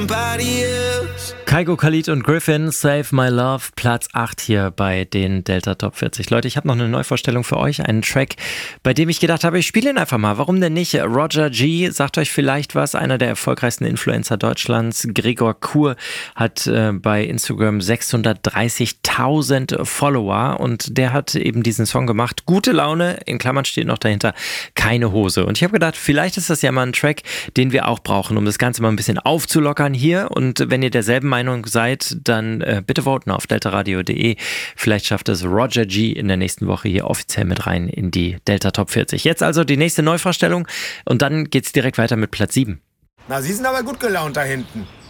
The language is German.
somebody else. Kygo, Khalid und Griffin, Save My Love, Platz 8 hier bei den Delta Top 40. Leute, ich habe noch eine Neuvorstellung für euch, einen Track, bei dem ich gedacht habe, ich spiele ihn einfach mal. Warum denn nicht? Roger G, sagt euch vielleicht was, einer der erfolgreichsten Influencer Deutschlands. Gregor Kur hat bei Instagram 630.000 Follower und der hat eben diesen Song gemacht. Gute Laune, in Klammern steht noch dahinter, keine Hose. Und ich habe gedacht, vielleicht ist das ja mal ein Track, den wir auch brauchen, um das Ganze mal ein bisschen aufzulockern hier. Und wenn ihr derselben Meinung seid, dann bitte voten auf deltaradio.de. Vielleicht schafft es Roger G in der nächsten Woche hier offiziell mit rein in die Delta Top 40. Jetzt also die nächste Neuvorstellung und dann geht's direkt weiter mit Platz 7. Na, Sie sind aber gut gelaunt da hinten.